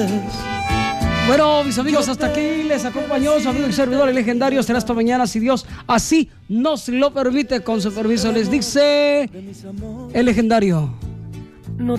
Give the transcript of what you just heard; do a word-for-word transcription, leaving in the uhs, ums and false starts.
Bueno, mis amigos, hasta aquí les acompañó su amigo y servidor, el legendario. Será hasta mañana, si Dios así nos lo permite. Con su permiso les dice el legendario.